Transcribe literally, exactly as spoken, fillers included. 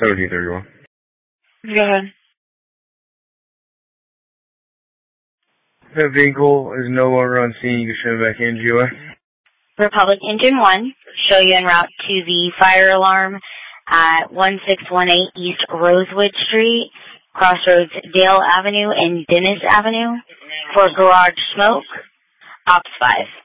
seventeen thirty-one. Go ahead. That vehicle is no longer on scene. You can show back in, G O A. Republic Engine one, show you en route to the fire alarm at one six one eight East Rosewood Street, crossroads Dale Avenue and Dennis Avenue for garage smoke, Ops five.